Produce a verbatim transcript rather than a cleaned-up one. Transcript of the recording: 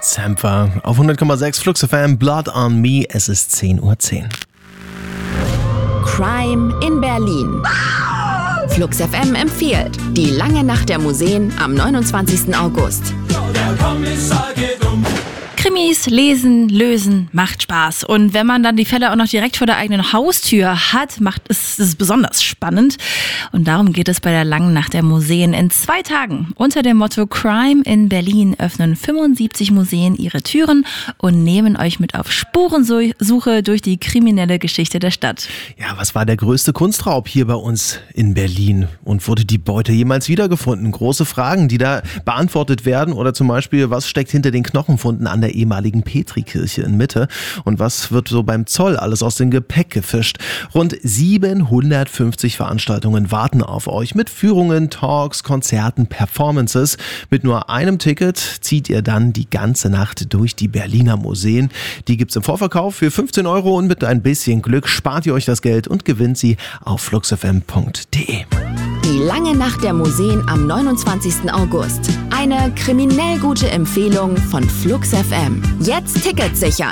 Sampler auf hundert Komma sechs Flux F M, Blood on Me, es ist zehn Uhr zehn. Crime in Berlin. Flux F M empfiehlt Die lange Nacht der Museen am neunundzwanzigsten August. Der Kommissar geht um. Krimis lesen, lösen, macht Spaß. Und wenn man dann die Fälle auch noch direkt vor der eigenen Haustür hat, macht es, es besonders spannend. Und darum geht es bei der langen Nacht der Museen. In zwei Tagen unter dem Motto Crime in Berlin öffnen fünfundsiebzig Museen ihre Türen und nehmen euch mit auf Spurensuche durch die kriminelle Geschichte der Stadt. Ja, was war der größte Kunstraub hier bei uns in Berlin? Und wurde die Beute jemals wiedergefunden? Große Fragen, die da beantwortet werden. Oder zum Beispiel, was steckt hinter den Knochenfunden an der ehemaligen Petrikirche in Mitte und was wird so beim Zoll alles aus dem Gepäck gefischt. Rund siebenhundertfünfzig Veranstaltungen warten auf euch mit Führungen, Talks, Konzerten, Performances. Mit nur einem Ticket zieht ihr dann die ganze Nacht durch die Berliner Museen. Die gibt's im Vorverkauf für fünfzehn Euro und mit ein bisschen Glück spart ihr euch das Geld und gewinnt sie auf fluxfm punkt de. Die lange Nacht der Museen am neunundzwanzigsten August. Eine kriminell gute Empfehlung von Flux F M. Jetzt Tickets sichern.